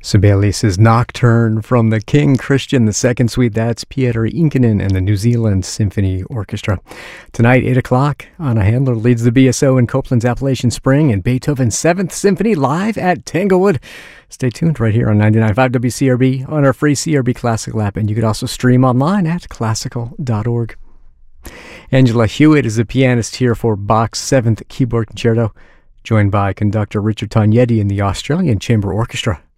Sibelius's Nocturne from the King Christian II Suite. That's Peter Inkinen and the New Zealand Symphony Orchestra. Tonight, 8 o'clock, Anna Handler leads the BSO in Copeland's Appalachian Spring and Beethoven's 7th Symphony live at Tanglewood. Stay tuned right here on 99.5 WCRB on our free CRB Classical app, and you can also stream online at classical.org. Angela Hewitt is the pianist here for Bach's 7th Keyboard Concerto, joined by conductor Richard Tognetti and the Australian Chamber Orchestra.